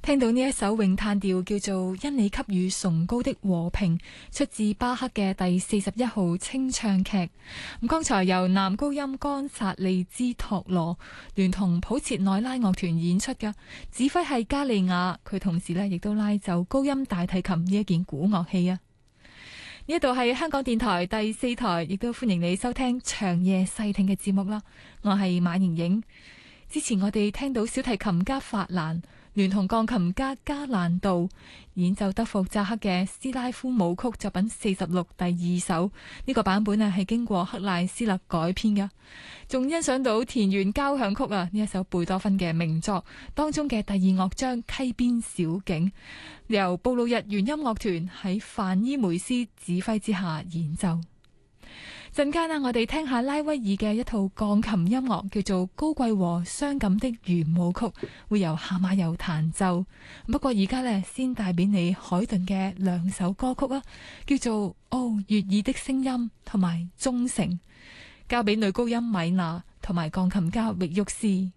聽到呢一首詠嘆調叫做《因你給予崇高的和平》，出自巴赫嘅第41號清唱劇。咁剛才由男高音岡薩利茲托羅聯同普切內拉樂團演出嘅，指揮係加利亞，佢同時亦都拉奏高音大提琴呢一件古樂器啊。呢度係香港電台第4台，亦都歡迎你收聽長夜細聽嘅節目啦。我係馬瑩瑩。之前我哋聽到小提琴家法蘭聯同鋼琴家加蘭道演奏德福扎克嘅斯拉夫舞曲作品46第2首，呢個版本係經過克賴斯勒改編嘅。仲欣賞到田園交響曲呢一首貝多芬嘅名作當中嘅第2樂章溪邊小景，由布魯日圓音樂團喺范伊梅斯指揮之下演奏。陣間我哋聽下拉威爾嘅一套鋼琴音樂，叫做《高貴和傷感的圓舞曲》，會由夏馬友彈奏。不過而家先帶俾你海頓嘅2首歌曲啊，叫做《哦，悅耳的聲音》同埋《忠誠》，交俾女高音米娜同埋鋼琴家域沃斯。